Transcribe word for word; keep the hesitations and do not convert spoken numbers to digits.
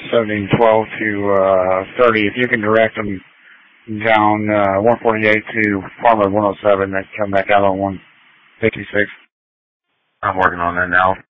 seventeen twelve to uh, thirty. If you can direct them down uh, one forty-eight to Farmwood one oh seven, then come back out on one fifty-six. I'm working on that now.